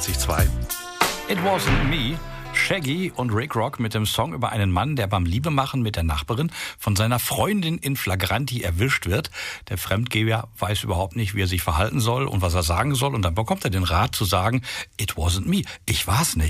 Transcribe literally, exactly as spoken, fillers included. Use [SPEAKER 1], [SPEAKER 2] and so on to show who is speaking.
[SPEAKER 1] zwei.
[SPEAKER 2] It Wasn't Me. Shaggy und Rick Rock mit dem Song über einen Mann, der beim Liebemachen mit der Nachbarin von seiner Freundin in Flagranti erwischt wird. Der Fremdgeher weiß überhaupt nicht, wie er sich verhalten soll und was er sagen soll. Und dann bekommt er den Rat zu sagen, it wasn't me, ich war's nicht.